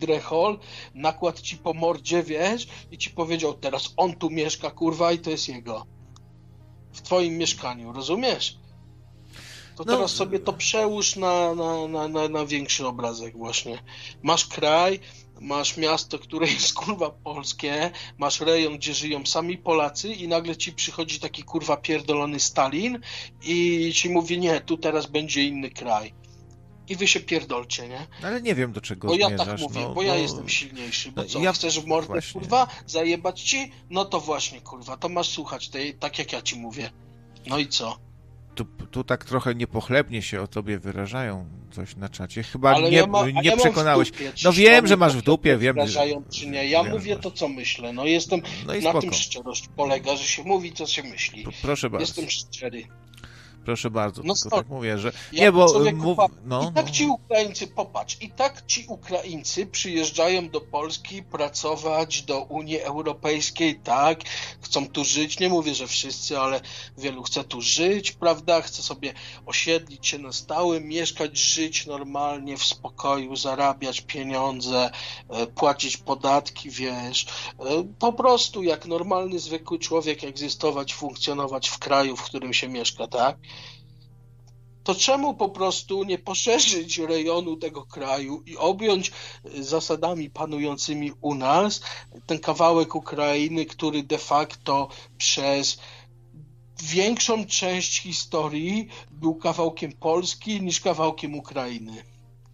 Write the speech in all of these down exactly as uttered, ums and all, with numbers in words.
drechol, nakładł ci po mordzie, wiesz, i ci powiedział, teraz on tu mieszka, kurwa, i to jest jego. W twoim mieszkaniu, rozumiesz? To No. teraz sobie to przełóż na, na, na, na, na większy obrazek właśnie. Masz kraj, masz miasto, które jest kurwa polskie, masz rejon, gdzie żyją sami Polacy i nagle ci przychodzi taki kurwa pierdolony Stalin i ci mówi, nie, tu teraz będzie inny kraj. I wy się pierdolcie, nie? Ale nie wiem, do czego Bo ja zmierzasz. tak mówię, no, bo bo... ja jestem silniejszy, bo no, co, ja... chcesz w mordę, właśnie. kurwa, zajebać ci? No to właśnie, kurwa, to masz słuchać tej, tak jak ja ci mówię. No i co? Tu, tu tak trochę niepochlebnie się o tobie wyrażają coś na czacie. Chyba Ale nie, ja ma, nie ja przekonałeś. Dupie, no wiem, że masz w dupie, wiem. Wyrażają, czy nie. Ja wiem, mówię to, co myślę. No jestem, no i na spoko. tym szczerość polega, że się mówi, co się myśli. Proszę bardzo. Jestem szczery. Proszę bardzo, No tylko tak mówię, że... Ja Nie, bo człowieku, mów... no, I tak no. ci Ukraińcy, popatrz, i tak ci Ukraińcy przyjeżdżają do Polski pracować, do Unii Europejskiej, tak, chcą tu żyć, nie mówię, że wszyscy, ale wielu chce tu żyć, prawda, chce sobie osiedlić się na stałe, mieszkać, żyć normalnie, w spokoju, zarabiać pieniądze, płacić podatki, wiesz, po prostu jak normalny, zwykły człowiek egzystować, funkcjonować w kraju, w którym się mieszka, tak? To czemu po prostu nie poszerzyć rejonu tego kraju i objąć zasadami panującymi u nas ten kawałek Ukrainy, który de facto przez większą część historii był kawałkiem Polski niż kawałkiem Ukrainy?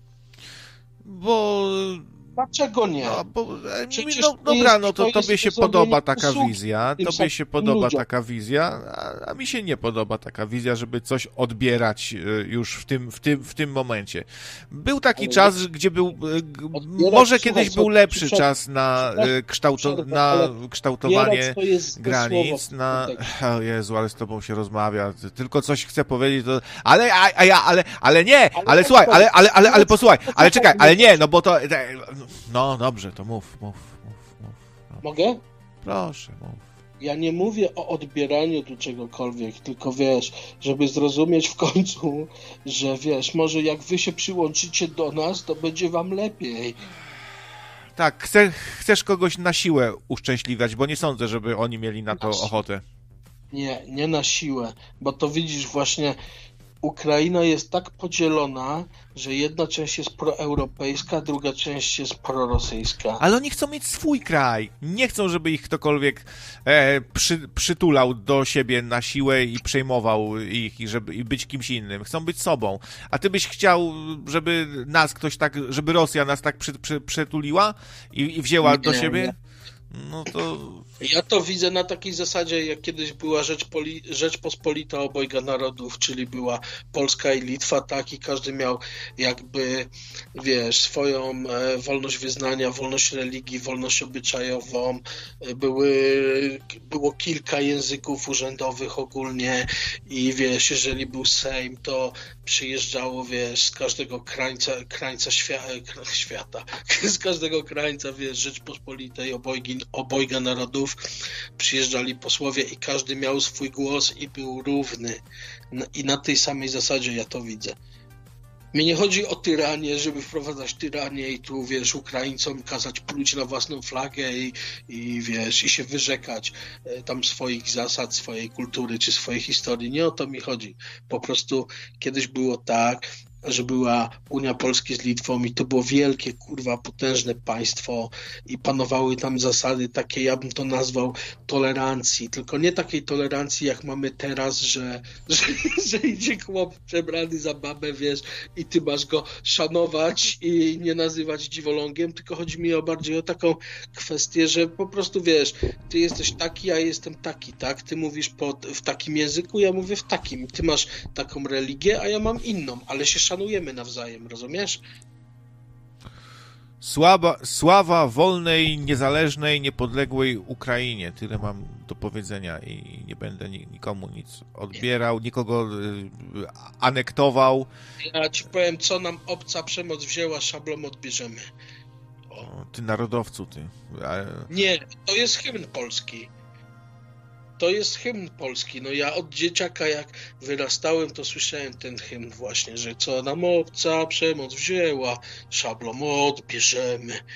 Bo... Dlaczego nie? No, bo, Przecież no, to dobra, jest- no to, to jest tobie się zrobienie podoba taka usługi wizja, tym tobie samym się podoba ludziom. taka wizja, a, a mi się nie podoba taka wizja, żeby coś odbierać y, już w tym, w tym, w tym momencie. Był taki Ale czas, gdzie był, y, g- Odbierać, może słuchaj, kiedyś co- był lepszy przed- czas na, y, kształto, przerwę, na ale kształtowanie Odbierać to jest złe granic, słowo w na... kontekście. O Jezu, ale z tobą się rozmawia, ty tylko coś chcę powiedzieć, to... ale, a, a ja, ale, ale nie, ale, Ale słuchaj, tak, ale, ale, ale, ale ale- posłuchaj, ale poczekaj, czekaj, ale nie- nie, no bo to, no dobrze, to mów, mów, mów, mów, mów. Mogę? Proszę, mów. Ja nie mówię o odbieraniu tu czegokolwiek, tylko wiesz, żeby zrozumieć w końcu, że wiesz, może jak wy się przyłączycie do nas, to będzie wam lepiej. Tak, chce, chcesz kogoś na siłę uszczęśliwiać, bo nie sądzę, żeby oni mieli na to Na siłę. ochotę. Nie, nie na siłę, bo to widzisz właśnie, Ukraina jest tak podzielona, że jedna część jest proeuropejska, druga część jest prorosyjska. Ale oni chcą mieć swój kraj. Nie chcą, żeby ich ktokolwiek e, przy, przytulał do siebie na siłę i przejmował ich i żeby i być kimś innym. Chcą być sobą. A ty byś chciał, żeby nas ktoś tak, żeby Rosja nas tak przy, przy, przytuliła i, i wzięła Nie, do siebie? nie. No to... Ja to widzę na takiej zasadzie, jak kiedyś była Rzeczpoli- Rzeczpospolita obojga narodów, czyli była Polska i Litwa, tak, i każdy miał jakby, wiesz, swoją e, wolność wyznania, wolność religii, wolność obyczajową. E, były, było kilka języków urzędowych ogólnie i wiesz, jeżeli był Sejm, to przyjeżdżało, wiesz, z każdego krańca, krańca świa- świata, z każdego krańca, wiesz, Rzeczpospolitej obojgi, obojga narodów przyjeżdżali posłowie i każdy miał swój głos i był równy. I na tej samej zasadzie ja to widzę. Mnie nie chodzi o tyranię, żeby wprowadzać tyranię i tu, wiesz, Ukraińcom kazać pluć na własną flagę i, i wiesz, i się wyrzekać e, tam swoich zasad, swojej kultury czy swojej historii. Nie o to mi chodzi. Po prostu kiedyś było tak, że była Unia Polski z Litwą i to było wielkie, kurwa, potężne państwo i panowały tam zasady takie, ja bym to nazwał tolerancji, tylko nie takiej tolerancji, jak mamy teraz, że, że, że idzie chłop przebrany za babę, wiesz, i ty masz go szanować i nie nazywać dziwolągiem, tylko chodzi mi o bardziej o taką kwestię, że po prostu, wiesz, ty jesteś taki, ja jestem taki, tak? Ty mówisz pod, w takim języku, ja mówię w takim. Ty masz taką religię, a ja mam inną, ale się szanujemy nawzajem, rozumiesz? Słaba, sława wolnej, niezależnej, niepodległej Ukrainie. Tyle mam do powiedzenia i nie będę nikomu nic odbierał, nikogo y, anektował. Ja ci powiem, co nam obca przemoc wzięła, szablom odbierzemy. O, ty narodowcu, ty. A... Nie, to jest hymn polski. To jest hymn polski. No ja od dzieciaka, jak wyrastałem, to słyszałem ten hymn właśnie, że co nam obca przemoc wzięła, szablom odbierzemy.